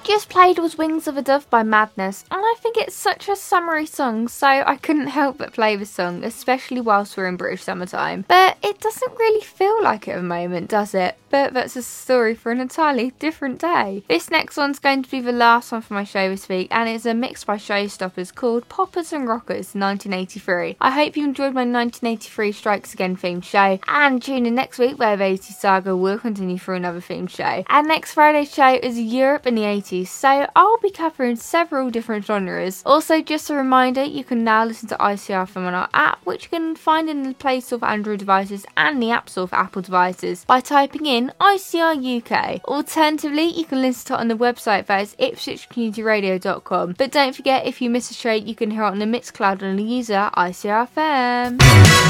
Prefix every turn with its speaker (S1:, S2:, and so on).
S1: Just played was Wings of a Dove by Madness, and I think it's such a summery song, so I couldn't help but play this song, especially whilst we're in British summertime. But it doesn't really feel like it at the moment, does it? But that's a story for an entirely different day. This next one's going to be the last one for my show this week, and it's a mix by Showstoppers called Poppers and Rockers 1983. I hope you enjoyed my 1983 Strikes Again themed show, and tune in next week where the 80s saga will continue for another themed show. And next Friday's show is Europe in the 80s, so I'll be covering several different genres. Also, just a reminder, you can now listen to ICR from on our app, which you can find in the Play Store for Android devices and the App Store for Apple devices by typing in ICR UK. Alternatively, you can listen to it on the website that is ipswichcommunityradio.com. But don't forget, if you miss a show, you can hear it on the Mixcloud on the user ICRFM.